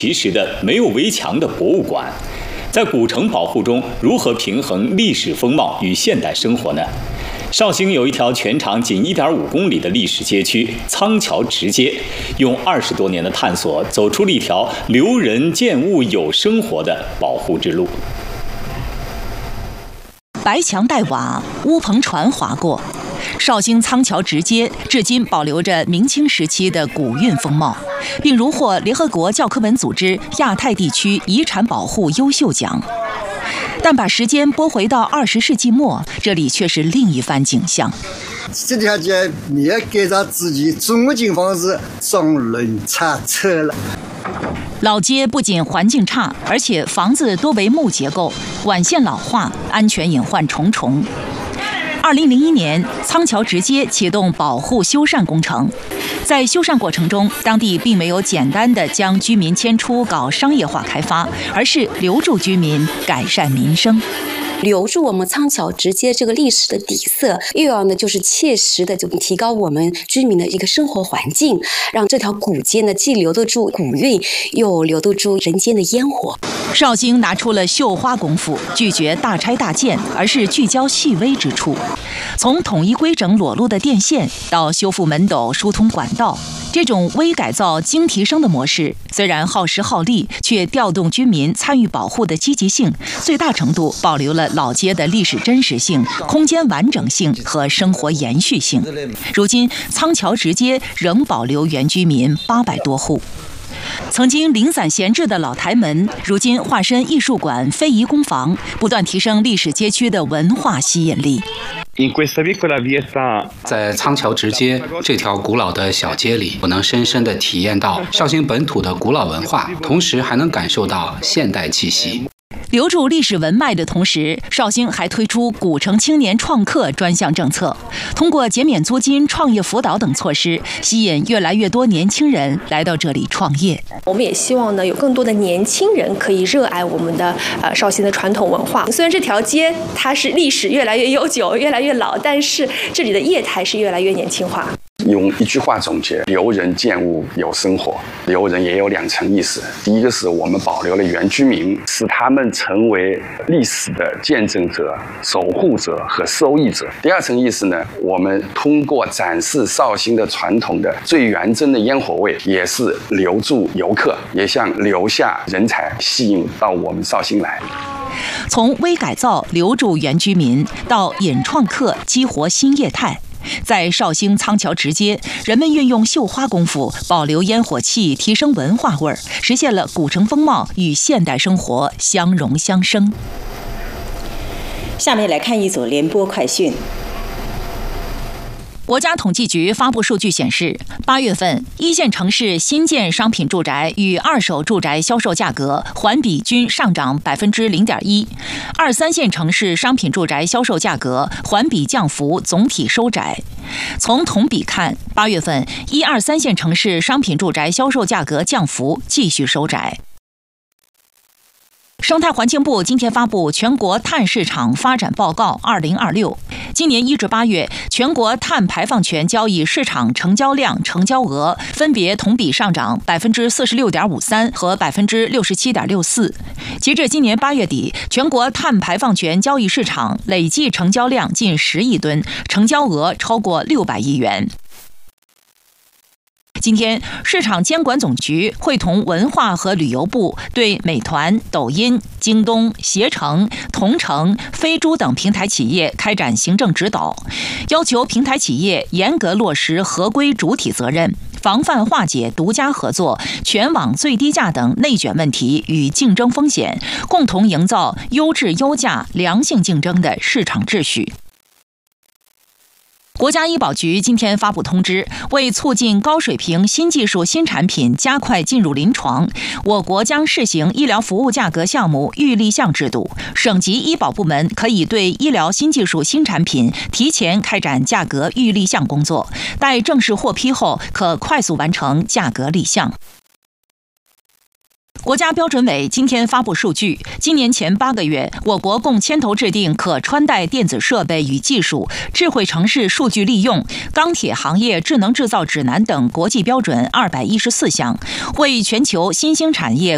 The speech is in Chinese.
其实的没有围墙的博物馆，在古城保护中如何平衡历史风貌与现代生活呢？绍兴有一条全长仅1.5公里的历史街区——仓桥直街，用20多年的探索，走出了一条留人见物有生活的保护之路。 白墙带瓦，乌篷船划过，绍兴仓桥直街至今保留着明清时期的古韵风貌，并荣获联合国教科文组织亚太地区遗产保护优秀奖。但把时间拨回到20世纪末，这里却是另一番景象。 这条街你要给他自己中景方式装轮叉车了。 老街不仅环境差，而且房子多为木结构，管线老化，安全隐患重重。2001年，仓桥直街启动保护修缮工程。在修缮过程中，当地并没有简单的将居民迁出搞商业化开发，而是留住居民，改善民生。 留住我们仓桥直街这个历史的底色，又要呢就是切实的就提高我们居民的一个生活环境，让这条古街呢既留得住古韵，又留得住人间的烟火。 绍兴拿出了绣花功夫，拒绝大拆大建，而是聚焦细微之处。从统一规整裸露的电线到修复门斗、疏通管道，这种微改造精提升的模式，虽然耗时耗力，却调动居民参与保护的积极性，最大程度保留了老街的历史真实性、空间完整性和生活延续性。如今，仓桥直街仍保留原居民800多户。曾经零散闲置的老台门，如今化身艺术馆、非遗工坊，不断提升历史街区的文化吸引力。 在仓桥直街这条古老的小街里，我能深深地体验到绍兴本土的古老文化，同时还能感受到现代气息。 留住历史文脉的同时，绍兴还推出古城青年创客专项政策，通过减免租金、创业辅导等措施，吸引越来越多年轻人来到这里创业。 我们也希望呢，有更多的年轻人可以热爱我们的绍兴的传统文化。虽然这条街它是历史越来越悠久、越来越老，但是这里的业态是越来越年轻化。 用一句话总结：留人见物有生活。留人也有2层意思，第一个是我们保留了原居民，使他们成为历史的见证者、守护者和受益者。第2层意思呢，我们通过展示绍兴的传统的最原真的烟火味，也是留住游客，也像留下人才，吸引到我们绍兴来。 从微改造留住原居民，到引创客激活新业态。在绍兴仓桥直街，人们运用绣花功夫，保留烟火气，提升文化味儿，实现了古城风貌与现代生活相融相生。 下面来看一组联播快讯。 国家统计局发布数据显示，8月份1线城市新建商品住宅与二手住宅销售价格环比均上涨0.1%，2、3线城市商品住宅销售价格环比降幅总体收窄。从同比看，8月份1、2、3线城市商品住宅销售价格降幅继续收窄。生态环境部今天发布全国碳市场发展报告2026，今年1至8月，全国碳排放权交易市场成交量、成交额分别同比上涨46.53%和67.64%。截至今年8月底，全国碳排放权交易市场累计成交量近10亿吨，成交额超过600亿元。今天，市场监管总局会同文化和旅游部对美团、抖音、京东、携程、同城、飞猪等平台企业开展行政指导，要求平台企业严格落实合规主体责任，防范化解独家合作、全网最低价等内卷问题与竞争风险，共同营造优质优价、良性竞争的市场秩序。国家医保局今天发布通知，为促进高水平新技术新产品加快进入临床，我国将试行医疗服务价格项目预立项制度，省级医保部门可以对医疗新技术新产品提前开展价格预立项工作，待正式获批后，可快速完成价格立项。国家标准委今天发布数据，今年前8个月，我国共牵头制定可穿戴电子设备与技术、智慧城市数据利用、钢铁行业智能制造指南等国际标准214项，为全球新兴产业